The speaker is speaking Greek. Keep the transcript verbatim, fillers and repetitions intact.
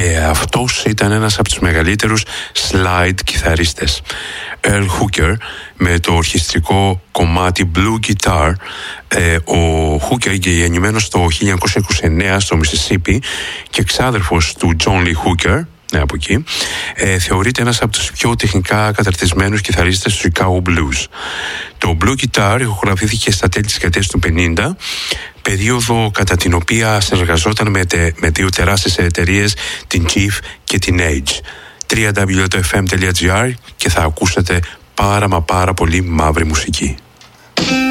και αυτός ήταν ένας από τους μεγαλύτερους slide κιθαρίστες. Earl Hooker με το ορχιστρικό κομμάτι Blue Guitar. ε, Ο Hooker, γεννημένος το χίλια εννιακόσια είκοσι εννέα στο Mississippi και εξάδερφος του John Lee Hooker, ναι, από εκεί, ε, θεωρείται ένας από τους πιο τεχνικά καταρτισμένους κιθαρίστες του Chicago Blues. Το Blue Guitar ηχογραφήθηκε στα τέλη της δεκαετίας του πενήντα, περίοδο κατά την οποία συνεργαζόταν με, τε, με δύο τεράστιες εταιρείες, την Chief και την Age. double-u double-u double-u τελεία εφ εμ τελεία τζι άρ και θα ακούσετε πάρα μα πάρα πολύ μαύρη μουσική.